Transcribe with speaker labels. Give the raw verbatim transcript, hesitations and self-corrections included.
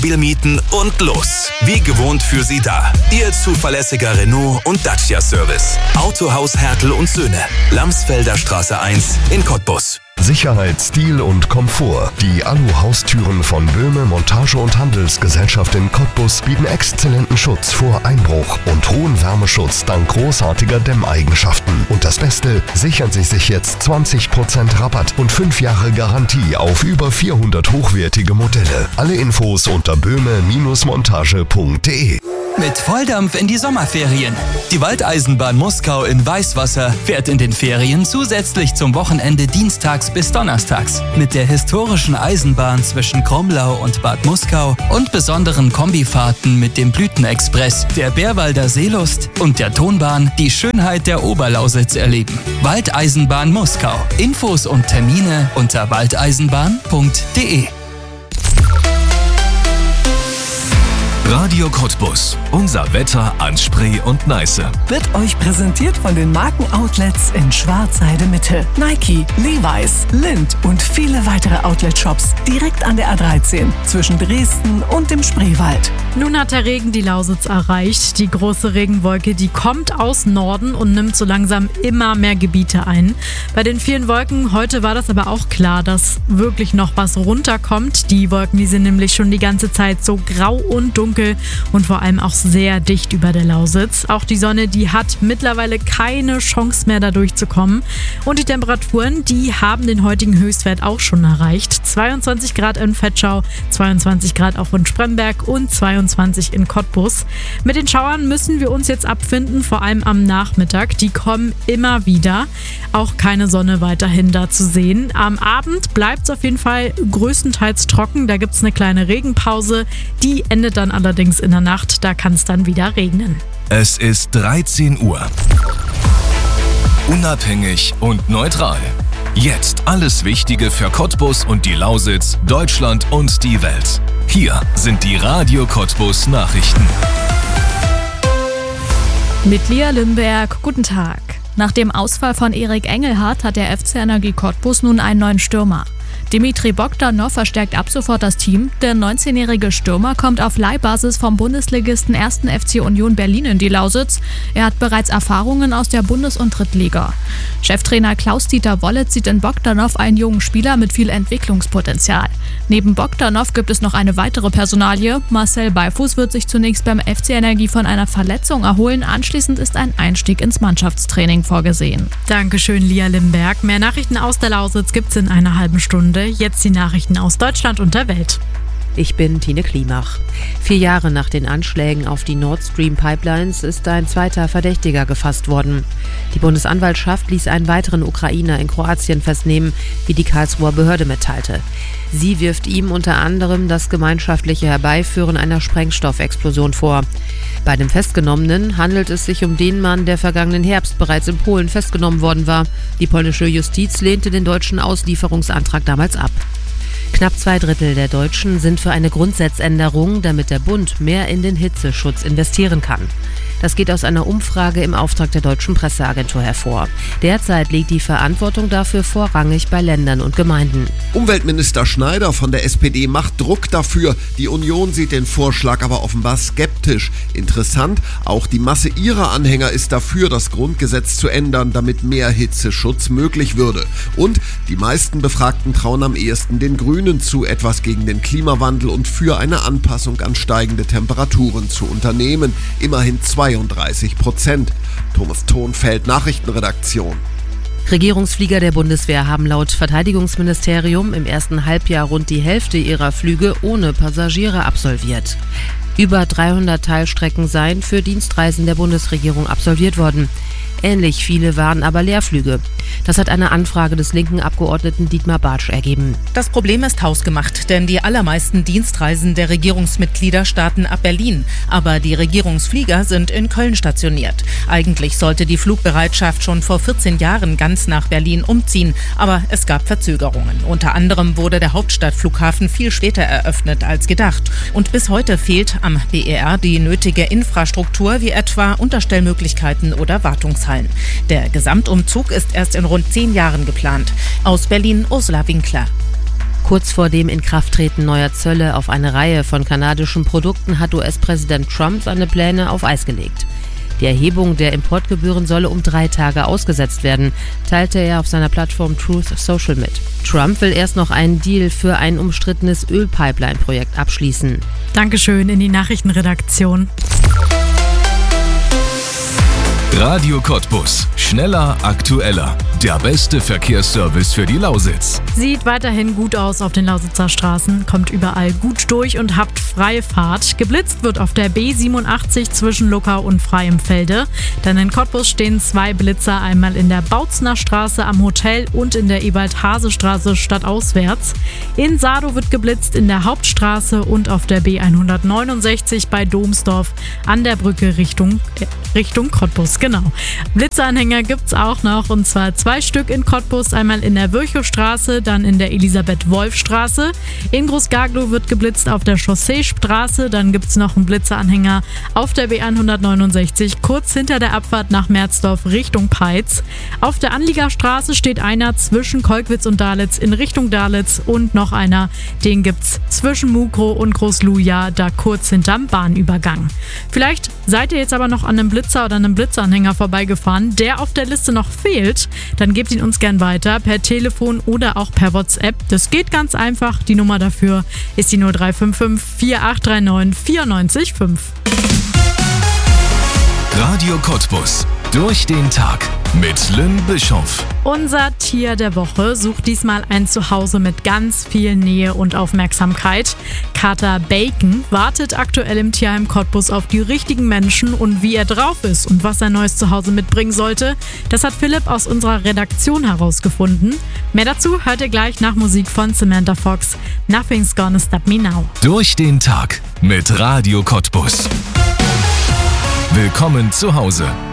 Speaker 1: Mobil mieten und los. Wie gewohnt für Sie da. Ihr zuverlässiger Renault und Dacia-Service. Autohaus Hertel und Söhne. Lamsfelder Straße eins in Cottbus.
Speaker 2: Sicherheit, Stil und Komfort. Die Alu-Haustüren von Böhme Montage- und Handelsgesellschaft in Cottbus bieten exzellenten Schutz vor Einbruch und hohen Wärmeschutz dank großartiger Dämmeigenschaften. Und das Beste, sichern Sie sich jetzt zwanzig Prozent Rabatt und fünf Jahre Garantie auf über vierhundert hochwertige Modelle. Alle Infos unter böhme Montage punkt de.
Speaker 3: Mit Volldampf in die Sommerferien. Die Waldeisenbahn Muskau in Weißwasser fährt in den Ferien zusätzlich zum Wochenende dienstags bis donnerstags. Mit der historischen Eisenbahn zwischen Kromlau und Bad Muskau und besonderen Kombifahrten mit dem Blütenexpress, der Bärwalder Seelust und der Tonbahn die Schönheit der Oberlausitz erleben. Waldeisenbahn Muskau. Infos und Termine unter waldeisenbahn punkt de.
Speaker 4: Radio Cottbus. Unser Wetter an Spree und Neiße.
Speaker 5: Wird euch präsentiert von den Markenoutlets in Schwarzheide Mitte. Nike, Levi's, Lindt und viele weitere Outlet-Shops direkt an der A dreizehn zwischen Dresden und dem Spreewald.
Speaker 6: Nun hat der Regen die Lausitz erreicht. Die große Regenwolke, die kommt aus Norden und nimmt so langsam immer mehr Gebiete ein. Bei den vielen Wolken heute war das aber auch klar, dass wirklich noch was runterkommt. Die Wolken, die sind nämlich schon die ganze Zeit so grau und dunkel und vor allem auch sehr dicht über der Lausitz. Auch die Sonne, die hat mittlerweile keine Chance mehr, da durchzukommen. Und die Temperaturen, die haben den heutigen Höchstwert auch schon erreicht. zweiundzwanzig Grad in Vetschau, zweiundzwanzig Grad auch in Spremberg und zweiundzwanzig in Cottbus. Mit den Schauern müssen wir uns jetzt abfinden, vor allem am Nachmittag. Die kommen immer wieder. Auch keine Sonne weiterhin da zu sehen. Am Abend bleibt es auf jeden Fall größtenteils trocken. Da gibt es eine kleine Regenpause. Die endet dann allerdings in der Nacht. Da kann es dann wieder regnen.
Speaker 4: Es ist dreizehn Uhr. Unabhängig und neutral. Jetzt alles Wichtige für Cottbus und die Lausitz, Deutschland und die Welt. Hier sind die Radio Cottbus Nachrichten.
Speaker 7: Mit Lia Limberg, guten Tag. Nach dem Ausfall von Erik Engelhardt hat der F C Energie Cottbus nun einen neuen Stürmer. Dimitri Bogdanov verstärkt ab sofort das Team. Der neunzehnjährige Stürmer kommt auf Leihbasis vom Bundesligisten ersten F C Union Berlin in die Lausitz. Er hat bereits Erfahrungen aus der Bundes- und Drittliga. Cheftrainer Klaus-Dieter Wollitz sieht in Bogdanov einen jungen Spieler mit viel Entwicklungspotenzial. Neben Bogdanov gibt es noch eine weitere Personalie. Marcel Beifuß wird sich zunächst beim F C Energie von einer Verletzung erholen. Anschließend ist ein Einstieg ins Mannschaftstraining vorgesehen.
Speaker 6: Dankeschön, Lia Limberg. Mehr Nachrichten aus der Lausitz gibt's in einer halben Stunde. Jetzt die Nachrichten aus Deutschland und der Welt.
Speaker 8: Ich bin Tine Klimach. Vier Jahre nach den Anschlägen auf die Nord Stream Pipelines ist ein zweiter Verdächtiger gefasst worden. Die Bundesanwaltschaft ließ einen weiteren Ukrainer in Kroatien festnehmen, wie die Karlsruher Behörde mitteilte. Sie wirft ihm unter anderem das gemeinschaftliche Herbeiführen einer Sprengstoffexplosion vor. Bei dem Festgenommenen handelt es sich um den Mann, der vergangenen Herbst bereits in Polen festgenommen worden war. Die polnische Justiz lehnte den deutschen Auslieferungsantrag damals ab. Knapp zwei Drittel der Deutschen sind für eine Grundsatzänderung, damit der Bund mehr in den Hitzeschutz investieren kann. Das geht aus einer Umfrage im Auftrag der Deutschen Presseagentur hervor. Derzeit liegt die Verantwortung dafür vorrangig bei Ländern und Gemeinden.
Speaker 9: Umweltminister Schneider von der S P D macht Druck dafür. Die Union sieht den Vorschlag aber offenbar skeptisch. Interessant, auch die Masse ihrer Anhänger ist dafür, das Grundgesetz zu ändern, damit mehr Hitzeschutz möglich würde. Und die meisten Befragten trauen am ehesten den Grünen zu, etwas gegen den Klimawandel und für eine Anpassung an steigende Temperaturen zu unternehmen. Immerhin zweiunddreißig Prozent. Thomas Thonfeld, Nachrichtenredaktion.
Speaker 8: Regierungsflieger der Bundeswehr haben laut Verteidigungsministerium im ersten Halbjahr rund die Hälfte ihrer Flüge ohne Passagiere absolviert. Über dreihundert Teilstrecken seien für Dienstreisen der Bundesregierung absolviert worden. Ähnlich viele waren aber Leerflüge. Das hat eine Anfrage des linken Abgeordneten Dietmar Bartsch ergeben.
Speaker 10: Das Problem ist hausgemacht, denn die allermeisten Dienstreisen der Regierungsmitglieder starten ab Berlin. Aber die Regierungsflieger sind in Köln stationiert. Eigentlich sollte die Flugbereitschaft schon vor vierzehn Jahren ganz nach Berlin umziehen. Aber es gab Verzögerungen. Unter anderem wurde der Hauptstadtflughafen viel später eröffnet als gedacht. Und bis heute fehlt am B E R die nötige Infrastruktur, wie etwa Unterstellmöglichkeiten oder Wartungshallen. Der Gesamtumzug ist erst in rund zehn Jahren geplant. Aus Berlin Ursula Winkler.
Speaker 8: Kurz vor dem Inkrafttreten neuer Zölle auf eine Reihe von kanadischen Produkten hat U S-Präsident Trump seine Pläne auf Eis gelegt. Die Erhebung der Importgebühren solle um drei Tage ausgesetzt werden, teilte er auf seiner Plattform Truth Social mit. Trump will erst noch einen Deal für ein umstrittenes Ölpipeline-Projekt abschließen.
Speaker 6: Dankeschön in die Nachrichtenredaktion.
Speaker 4: Radio Cottbus. Schneller, aktueller. Der beste Verkehrsservice für die Lausitz.
Speaker 6: Sieht weiterhin gut aus auf den Lausitzer Straßen, kommt überall gut durch und habt freie Fahrt. Geblitzt wird auf der B siebenundachtzig zwischen Luckau und Freienfelde. Dann in Cottbus stehen zwei Blitzer, einmal in der Bautzner Straße am Hotel und in der Ewald-Hase-Straße stadtauswärts. In Sadow wird geblitzt in der Hauptstraße und auf der B hundertneunundsechzig bei Domsdorf an der Brücke Richtung, äh, Richtung Cottbus. Genau. Blitzeranhänger gibt's auch noch, und zwar zwei Stück in Cottbus, einmal in der Virchowstraße, dann in der Elisabeth-Wolf-Straße. In Großgaglow wird geblitzt auf der Chausseestraße, dann gibt's noch einen Blitzeranhänger auf der B hundertneunundsechzig, kurz hinter der Abfahrt nach Merzdorf Richtung Peitz. Auf der Anliegerstraße steht einer zwischen Kolkwitz und Dalitz in Richtung Dalitz und noch einer, den gibt's zwischen Mukro und Großluja, da kurz hinterm Bahnübergang. Vielleicht seid ihr jetzt aber noch an einem Blitzer oder einem Blitzeranhänger vorbeigefahren, der auf der Liste noch fehlt, dann gebt ihn uns gern weiter per Telefon oder auch per WhatsApp. Das geht ganz einfach. Die Nummer dafür ist die null drei fünf fünf vier acht drei neun vier neun fünf.
Speaker 4: Radio Cottbus. Durch den Tag mit Lynn Bischoff.
Speaker 6: Unser Tier der Woche sucht diesmal ein Zuhause mit ganz viel Nähe und Aufmerksamkeit. Kater Bacon wartet aktuell im Tierheim Cottbus auf die richtigen Menschen, und wie er drauf ist und was sein neues Zuhause mitbringen sollte, das hat Philipp aus unserer Redaktion herausgefunden. Mehr dazu hört ihr gleich nach Musik von Samantha Fox. Nothing's Gonna Stop Me Now.
Speaker 4: Durch den Tag mit Radio Cottbus. Willkommen zu Hause.